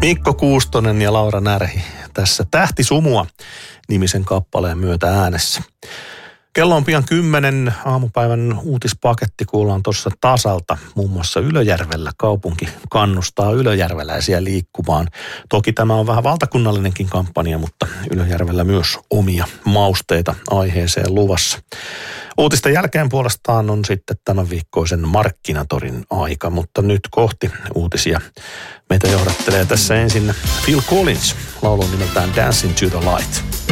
Mikko Kuustonen ja Laura Närhi tässä Tähti Sumua -nimisen kappaleen myötä äänessä. Kello on pian 10, aamupäivän uutispaketti kuullaan tuossa tasalta. Muun muassa Ylöjärvellä kaupunki kannustaa ylöjärveläisiä liikkumaan. Toki tämä on vähän valtakunnallinenkin kampanja, mutta Ylöjärvellä myös omia mausteita aiheeseen luvassa. Uutisten jälkeen puolestaan on sitten tämän viikkoisen Markkinatorin aika, mutta nyt kohti uutisia. Meitä johdattelee tässä ensin Phil Collins, laulun nimeltään Dancing to the Light.